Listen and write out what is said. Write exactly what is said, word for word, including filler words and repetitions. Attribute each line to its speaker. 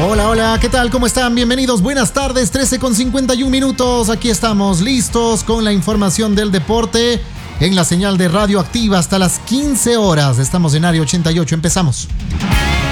Speaker 1: Hola, hola, ¿qué tal? ¿Cómo están? Bienvenidos, buenas tardes, trece con cincuenta y un minutos. Aquí estamos listos con la información del deporte en la señal de Radio Activa hasta las quince horas. Estamos en Área ochenta y ocho, empezamos.